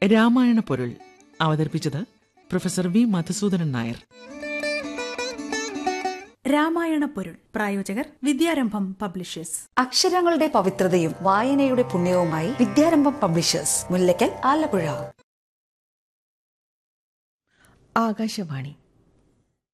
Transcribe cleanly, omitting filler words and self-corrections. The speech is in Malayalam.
രാമായണ പൊരുൾ അവതരിപ്പിച്ചത് പ്രൊഫസർ വി മധുസൂദനൻ നായർ. രാമായണ പൊരുൾ പ്രായോജകർ വിദ്യാരംഭം പബ്ലിഷേഴ്സ്. അക്ഷരങ്ങളുടെ പവിത്രതയും വായനയുടെ പുണ്യവുമായി വിദ്യാരംഭം പബ്ലിഷേഴ്സ്, മുല്ലയ്ക്കൽ, ആലപ്പുഴ. ആകാശവാണി